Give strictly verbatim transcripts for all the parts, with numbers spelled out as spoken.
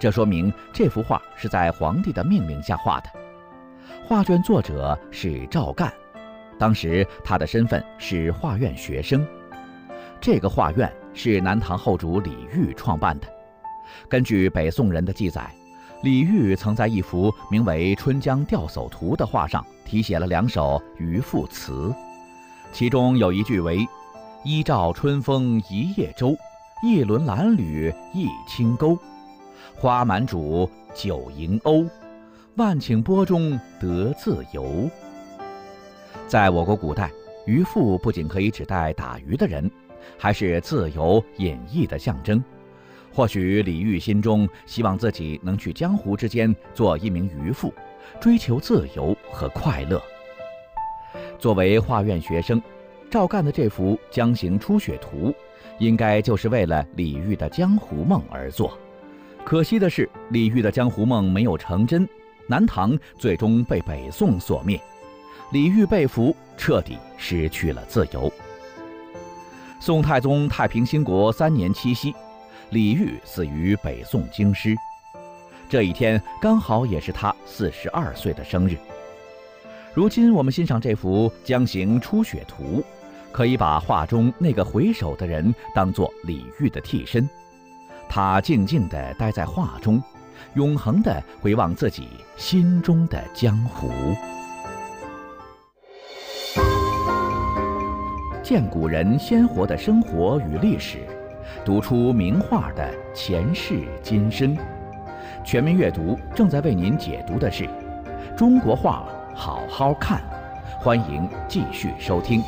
这说明这幅画是在皇帝的命令下画的。画卷作者是赵干，当时他的身份是画院学生。这个画院是南唐后主李煜创办的。根据北宋人的记载，李煜曾在一幅名为《春江钓叟图》的画上题写了两首渔赋词，其中有一句为“一照春风一叶舟，一轮蓝缕一轻钩。花满渚酒盈瓯，万顷波中得自由。”在我国古代，渔父不仅可以指代打鱼的人，还是自由隐逸的象征。或许李煜心中希望自己能去江湖之间做一名渔父，追求自由和快乐。作为画院学生，赵干的这幅《江行初雪图》应该就是为了李煜的江湖梦而作。可惜的是，李煜的江湖梦没有成真，南唐最终被北宋所灭，李煜被俘，彻底失去了自由。宋太宗太平兴国三年七夕，李煜死于北宋京师，这一天刚好也是他四十二岁的生日。如今我们欣赏这幅《江行初雪图》，可以把画中那个回首的人当作李煜的替身，他静静地待在画中，永恒地回望自己心中的江湖。见古人鲜活的生活与历史，读出名画的前世今生。全民阅读正在为您解读的是《中国画好好看》，欢迎继续收听。《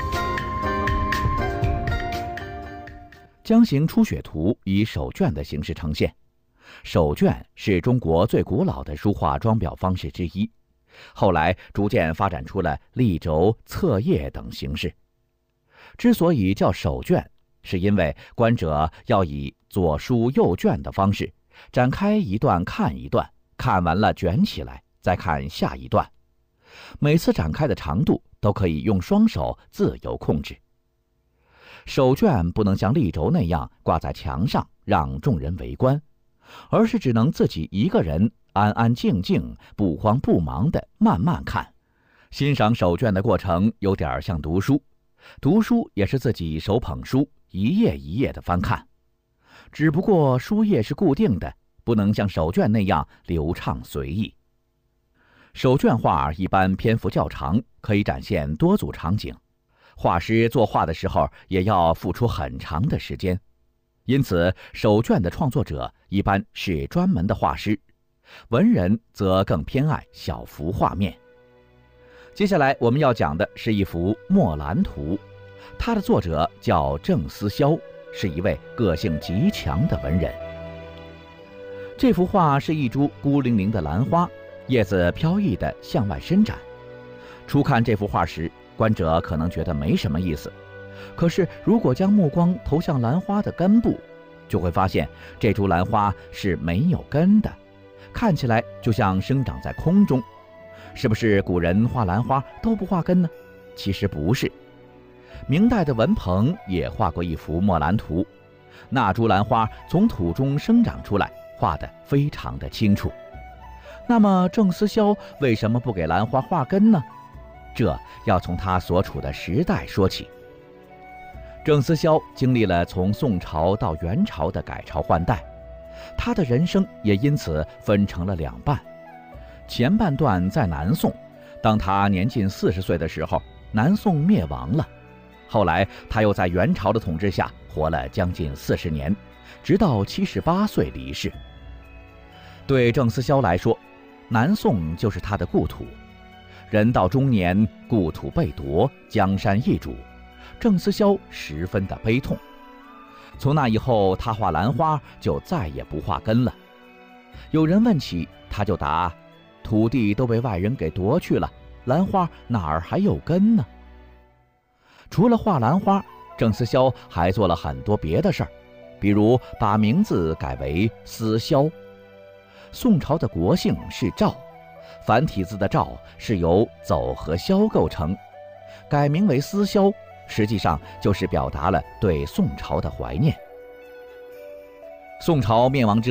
江行初雪图》以手卷的形式呈现，手卷是中国最古老的书画装裱方式之一，后来逐渐发展出了立轴、册页等形式。之所以叫手卷，是因为观者要以左书右卷的方式展开一段看一段，看完了卷起来再看下一段，每次展开的长度都可以用双手自由控制。手卷不能像立轴那样挂在墙上让众人围观，而是只能自己一个人安安静静、不慌不忙地慢慢看。欣赏手卷的过程有点像读书，读书也是自己手捧书，一页一页的翻看，只不过书页是固定的，不能像手卷那样流畅随意。手卷画一般篇幅较长，可以展现多组场景，画师作画的时候也要付出很长的时间，因此手卷的创作者一般是专门的画师，文人则更偏爱小幅画面。接下来我们要讲的是一幅《墨兰图》，它的作者叫郑思肖，是一位个性极强的文人。这幅画是一株孤零零的兰花，叶子飘逸地向外伸展。初看这幅画时，观者可能觉得没什么意思，可是如果将目光投向兰花的根部，就会发现这株兰花是没有根的，看起来就像生长在空中。是不是古人画兰花都不画根呢？其实不是。明代的文鹏也画过一幅墨兰图，那株兰花从土中生长出来，画得非常的清楚。那么郑思肖为什么不给兰花画根呢？这要从他所处的时代说起。郑思肖经历了从宋朝到元朝的改朝换代，他的人生也因此分成了两半。前半段在南宋，当他年近四十岁的时候，南宋灭亡了。后来他又在元朝的统治下活了将近四十年，直到七十八岁离世。对郑思肖来说，南宋就是他的故土。人到中年，故土被夺，江山易主，郑思肖十分的悲痛。从那以后，他画兰花就再也不画根了。有人问起，他就答：土地都被外人给夺去了，兰花哪儿还有根呢？除了画兰花，郑思肖还做了很多别的事儿，比如把名字改为思肖。宋朝的国姓是赵，繁体字的赵是由走和肖构成，改名为思肖，实际上就是表达了对宋朝的怀念。宋朝灭亡之后，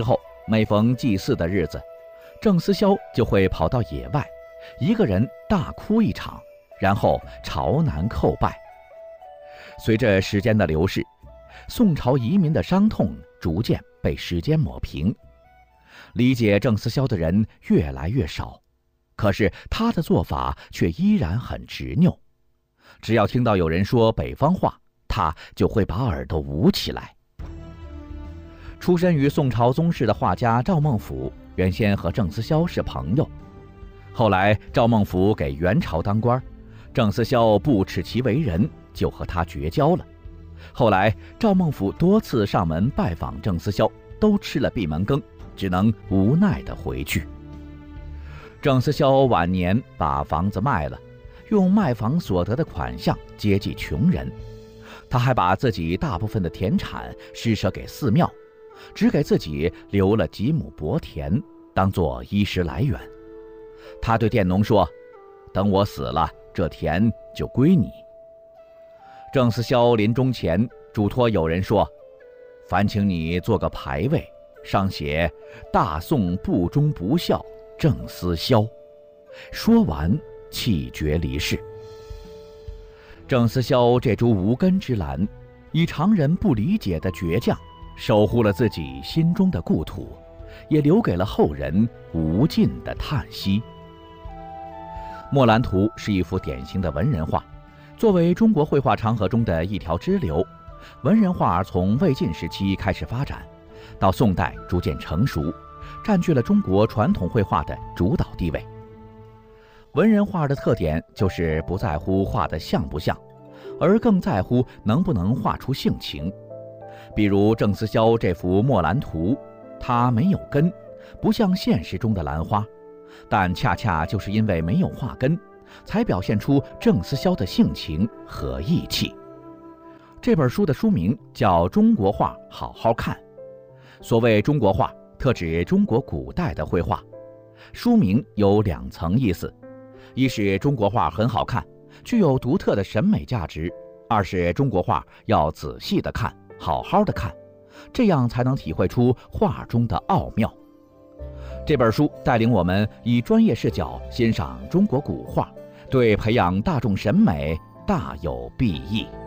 每逢祭祀的日子，郑思肖就会跑到野外，一个人大哭一场，然后朝南叩拜。随着时间的流逝，宋朝遗民的伤痛逐渐被时间抹平，理解郑思肖的人越来越少，可是他的做法却依然很执拗。只要听到有人说北方话，他就会把耳朵捂起来。出身于宋朝宗室的画家赵孟俯，原先和郑思肖是朋友，后来赵孟俯给元朝当官，郑思肖不耻其为人，就和他绝交了。后来赵孟俯多次上门拜访郑思肖，都吃了闭门羹，只能无奈地回去。郑思肖晚年把房子卖了，用卖房所得的款项接济穷人。他还把自己大部分的田产施舍给寺庙，只给自己留了几亩薄田，当作衣食来源。他对佃农说：“等我死了，这田就归你。”郑思肖临终前嘱托友人说：“烦请你做个牌位，上写‘大宋不忠不孝郑思肖’。”说完，气绝离世。郑思肖这株无根之兰，以常人不理解的倔强，守护了自己心中的故土，也留给了后人无尽的叹息。《墨兰图》是一幅典型的文人画，作为中国绘画长河中的一条支流，文人画从魏晋时期开始发展，到宋代逐渐成熟，占据了中国传统绘画的主导地位。文人画的特点就是不在乎画的像不像，而更在乎能不能画出性情。比如郑思肖这幅《墨兰图》，它没有根，不像现实中的兰花，但恰恰就是因为没有画根，才表现出郑思肖的性情和义气。这本书的书名叫《中国画好好看》。所谓中国画，特指中国古代的绘画。书名有两层意思，一是中国画很好看，具有独特的审美价值；二是中国画要仔细的看，好好的看，这样才能体会出画中的奥妙。这本书带领我们以专业视角欣赏中国古画，对培养大众审美大有裨益。